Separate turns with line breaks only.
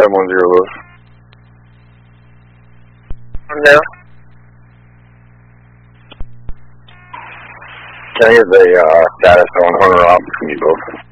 710 Lewis.
I'm there.
Can I get the status on Hunter Ops from you both?